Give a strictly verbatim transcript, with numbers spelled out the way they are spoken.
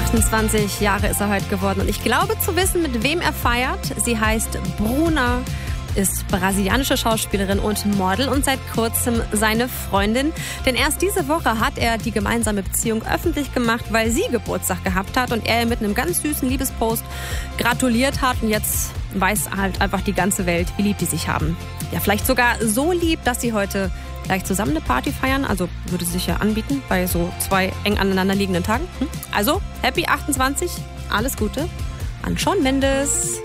achtundzwanzig Jahre ist er heute geworden und ich glaube zu wissen, mit wem er feiert. Sie heißt Bruna, ist brasilianische Schauspielerin und Model und seit kurzem seine Freundin. Denn erst diese Woche hat er die gemeinsame Beziehung öffentlich gemacht, weil sie Geburtstag gehabt hat und er mit einem ganz süßen Liebespost gratuliert hat. Und jetzt weiß halt einfach die ganze Welt, wie lieb die sich haben. Ja, vielleicht sogar so lieb, dass sie heute gleich zusammen eine Party feiern. Also würde sich ja anbieten bei so zwei eng aneinander liegenden Tagen. Also, Happy achtundzwanzig, alles Gute an Shawn Mendes.